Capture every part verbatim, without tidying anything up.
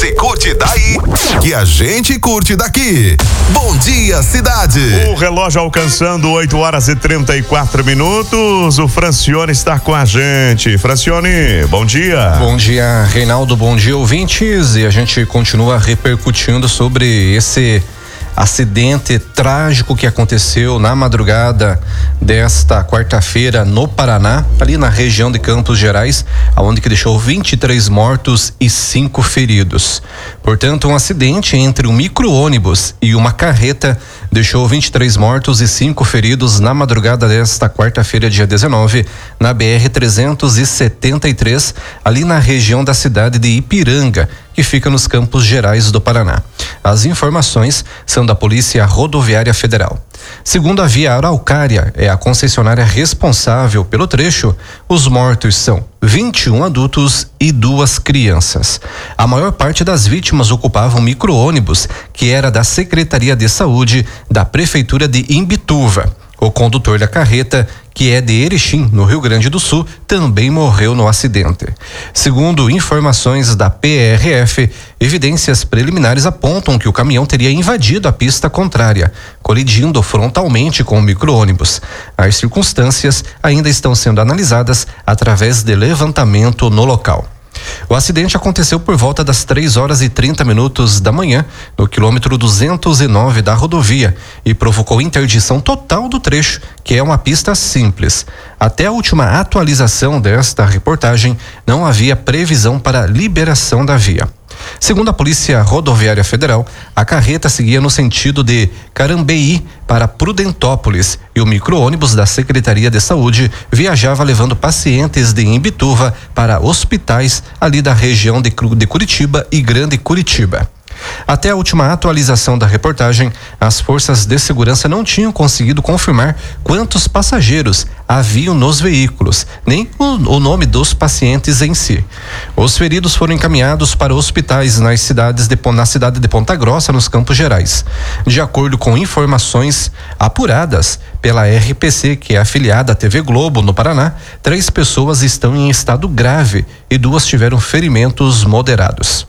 Você curte daí que a gente curte daqui. Bom dia, cidade. O relógio alcançando oito horas e trinta e quatro minutos. O Francione está com a gente. Francione, bom dia. Bom dia, Reinaldo. Bom dia, ouvintes. E a gente continua repercutindo sobre esse acidente trágico que aconteceu na madrugada desta quarta-feira no Paraná, ali na região de Campos Gerais, aonde que deixou vinte e três mortos e cinco feridos. Portanto, um acidente entre um micro-ônibus e uma carreta deixou vinte e três mortos e cinco feridos na madrugada desta quarta-feira, dia dezenove, na B R trezentos e setenta e três, ali na região da cidade de Ipiranga, que fica nos Campos Gerais do Paraná. As informações são da Polícia Rodoviária Federal. Segundo a Via Araucária, é a concessionária responsável pelo trecho, os mortos são vinte e um adultos e duas crianças. A maior parte das vítimas ocupavam micro-ônibus, que era da Secretaria de Saúde da Prefeitura de Imbituva. O condutor da carreta, que é de Erechim, no Rio Grande do Sul, também morreu no acidente. Segundo informações da P R F, evidências preliminares apontam que o caminhão teria invadido a pista contrária, colidindo frontalmente com o micro-ônibus. As circunstâncias ainda estão sendo analisadas através de levantamento no local. O acidente aconteceu por volta das três horas e trinta minutos da manhã, no quilômetro duzentos e nove da rodovia, e provocou interdição total do trecho, que é uma pista simples. Até a última atualização desta reportagem, não havia previsão para liberação da via. Segundo a Polícia Rodoviária Federal, a carreta seguia no sentido de Carambeí para Prudentópolis e o micro-ônibus da Secretaria de Saúde viajava levando pacientes de Imbituva para hospitais ali da região de Curitiba e Grande Curitiba. Até a última atualização da reportagem, as forças de segurança não tinham conseguido confirmar quantos passageiros haviam nos veículos, nem o, o nome dos pacientes em si. Os feridos foram encaminhados para hospitais nas cidades de, na cidade de Ponta Grossa, nos Campos Gerais. De acordo com informações apuradas pela R P C, que é afiliada à T V Globo no Paraná, três pessoas estão em estado grave e duas tiveram ferimentos moderados.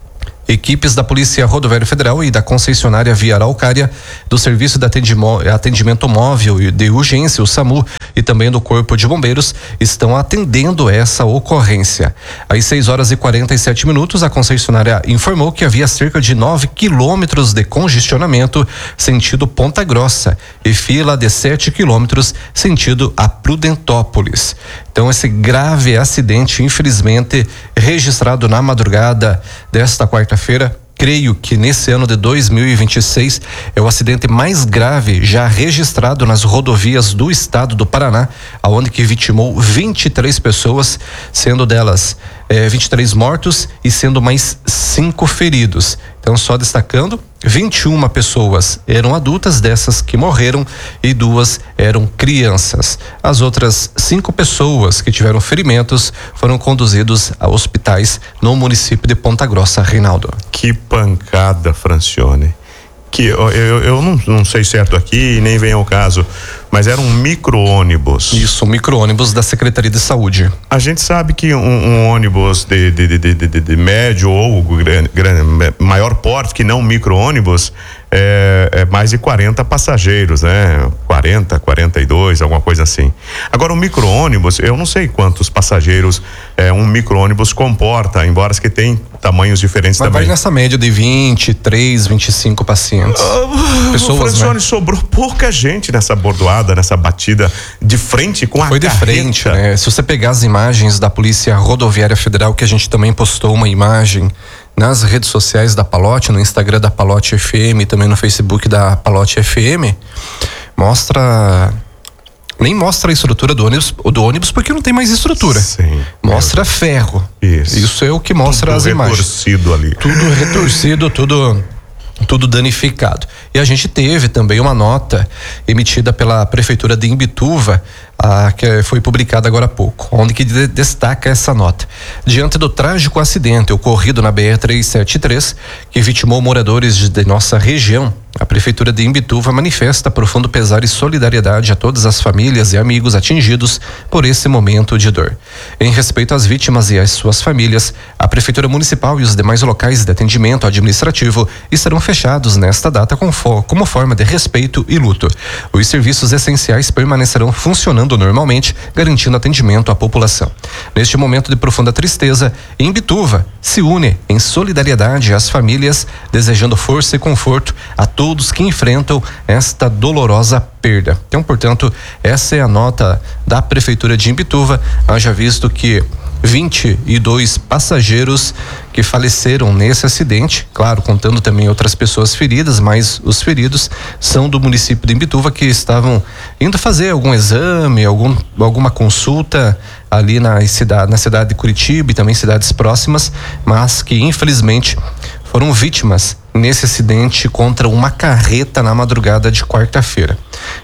Equipes da Polícia Rodoviária Federal e da concessionária Via Araucária, do Serviço de Atendimento Móvel de Urgência, o SAMU, e também do Corpo de Bombeiros, estão atendendo essa ocorrência. Às seis horas e quarenta e sete minutos, a concessionária informou que havia cerca de nove quilômetros de congestionamento sentido Ponta Grossa e fila de sete quilômetros sentido a Prudentópolis. Então, esse grave acidente, infelizmente, registrado na madrugada desta quarta-feira, creio que nesse ano de dois mil e vinte e seis é o acidente mais grave já registrado nas rodovias do estado do Paraná, aonde que vitimou vinte e três pessoas, sendo delas eh, vinte e três mortos e sendo mais cinco feridos. Então, só destacando, vinte e uma pessoas eram adultas, dessas que morreram, e duas eram crianças. As outras cinco pessoas que tiveram ferimentos foram conduzidos a hospitais no município de Ponta Grossa, Reinaldo. Que pancada, Francione. Que eu, eu, eu não, não sei certo aqui, nem vem ao caso, mas era um micro-ônibus. Isso, um micro-ônibus da Secretaria de Saúde. A gente sabe que um, um ônibus de, de, de, de, de, de médio ou grande, grande, maior porte, que não um micro-ônibus, é, é mais de quarenta passageiros, né? quarenta, quarenta e dois, alguma coisa assim. Agora, um micro-ônibus, eu não sei quantos passageiros é, um micro-ônibus comporta, embora que tem tamanhos diferentes Mas também. Vai nessa média de vinte e três, vinte e cinco pacientes. Uh, Pessoas, Francione, né? sobrou pouca gente nessa bordoada, nessa batida de frente com a Foi de carreta. frente, né? Se você pegar as imagens da Polícia Rodoviária Federal, que a gente também postou uma imagem nas redes sociais da Palote, no Instagram da Palote F M e também no Facebook da Palote F M, mostra... Nem mostra a estrutura do ônibus, do ônibus porque não tem mais estrutura. Sim. Mostra é. ferro. Isso. Isso é o que mostra tudo as imagens. Retorcido ali. Tudo retorcido, tudo... tudo danificado. E a gente teve também uma nota emitida pela Prefeitura de Imbituva, a, que foi publicada agora há pouco, onde que de, destaca essa nota. Diante do trágico acidente ocorrido na B R trezentos e setenta e três, que vitimou moradores de nossa região, A Prefeitura de Imbituva manifesta profundo pesar e solidariedade a todas as famílias e amigos atingidos por esse momento de dor. Em respeito às vítimas e às suas famílias, a Prefeitura Municipal e os demais locais de atendimento administrativo estarão fechados nesta data com fo- como forma de respeito e luto. Os serviços essenciais permanecerão funcionando normalmente, garantindo atendimento à população. Neste momento de profunda tristeza, Imbituva se une em solidariedade às famílias, desejando força e conforto a todos que enfrentam esta dolorosa perda. Então, portanto, essa é a nota da Prefeitura de Imbituva, haja visto que vinte e dois passageiros que faleceram nesse acidente, claro, contando também outras pessoas feridas, mas os feridos são do município de Imbituva, que estavam indo fazer algum exame, algum, alguma consulta ali na cidade, na cidade de Curitiba e também cidades próximas, mas que infelizmente foram vítimas nesse acidente contra uma carreta na madrugada de quarta-feira.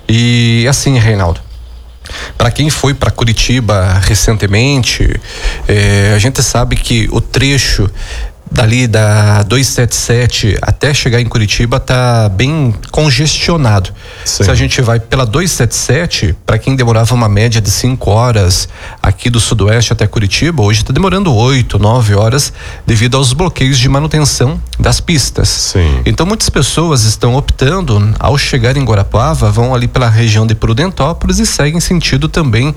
E assim, Reinaldo, para quem foi para Curitiba recentemente, eh, a gente sabe que o trecho dali da duzentos e setenta e sete até chegar em Curitiba tá bem congestionado. Sim. Se a gente vai pela duzentos e setenta e sete, para quem demorava uma média de cinco horas aqui do sudoeste até Curitiba, hoje está demorando oito, nove horas devido aos bloqueios de manutenção das pistas. Sim. Então muitas pessoas estão optando, ao chegar em Guarapuava, vão ali pela região de Prudentópolis e seguem sentido também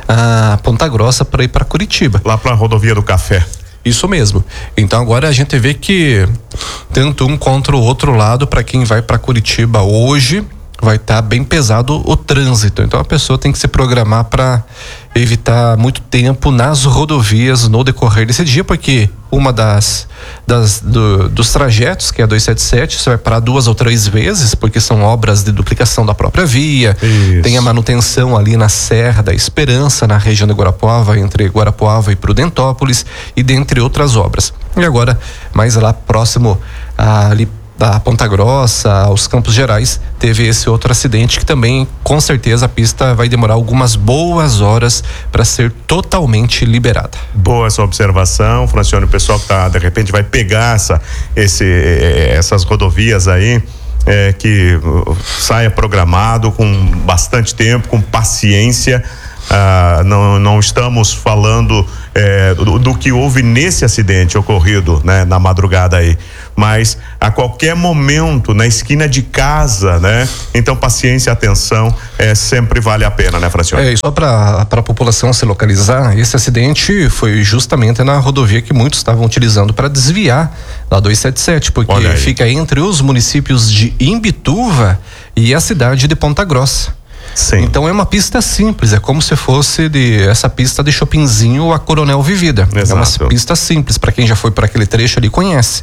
a Ponta Grossa para ir para Curitiba. Lá para a rodovia do Café. Isso mesmo. Então agora a gente vê que tanto um contra o outro lado, para quem vai para Curitiba hoje, vai estar tá bem pesado o trânsito. Então a pessoa tem que se programar para evitar muito tempo nas rodovias no decorrer desse dia, porque uma das, das do, dos trajetos, que é a duzentos e setenta e sete, você vai parar duas ou três vezes, porque são obras de duplicação da própria via. Isso. Tem a manutenção ali na Serra da Esperança, na região de Guarapuava, entre Guarapuava e Prudentópolis, e dentre outras obras. E agora, mais lá próximo ali da Ponta Grossa, aos Campos Gerais, teve esse outro acidente que também, com certeza, a pista vai demorar algumas boas horas para ser totalmente liberada. Boa essa observação, Francione. O pessoal que tá, de repente vai pegar essa, esse, essas rodovias aí, é, que uh, saia programado com bastante tempo, com paciência. Ah, não, não estamos falando é, do, do que houve nesse acidente ocorrido, né, na madrugada aí, mas a qualquer momento na esquina de casa, né? Então paciência e atenção é, sempre vale a pena, né, Francione? É, e só para a população se localizar, esse acidente foi justamente na rodovia que muitos estavam utilizando para desviar da duzentos e setenta e sete, porque fica entre os municípios de Imbituva e a cidade de Ponta Grossa. Sim. Então é uma pista simples, é como se fosse de essa pista de Chopinzinho a Coronel Vivida. Exato. É uma pista simples, para quem já foi por aquele trecho ali conhece.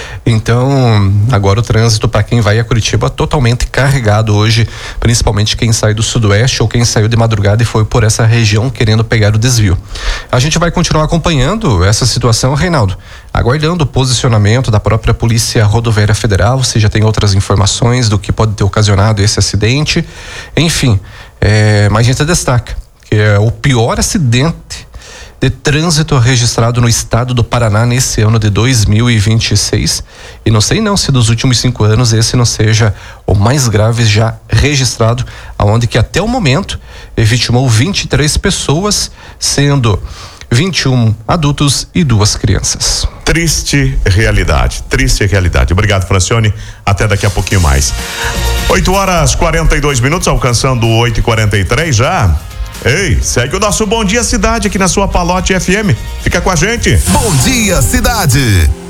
Então agora o trânsito para quem vai a Curitiba totalmente carregado hoje, principalmente quem sai do sudoeste ou quem saiu de madrugada e foi por essa região querendo pegar o desvio. A gente vai continuar acompanhando essa situação, Reinaldo, aguardando o posicionamento da própria Polícia Rodoviária Federal, se já tem outras informações do que pode ter ocasionado esse acidente. Enfim, é, mas a gente destaca que é o pior acidente de trânsito registrado no estado do Paraná nesse ano de dois mil e vinte e seis, e não sei não se dos últimos cinco anos esse não seja o mais grave já registrado, aonde que até o momento vitimou vinte e três pessoas, sendo vinte e um adultos e duas crianças. Triste realidade, triste realidade. Obrigado, Francione. Até daqui a pouquinho mais. oito horas e quarenta e dois minutos, alcançando oito e quarenta e três já. Ei, segue o nosso Bom Dia Cidade aqui na sua Palote F M. Fica com a gente. Bom Dia Cidade.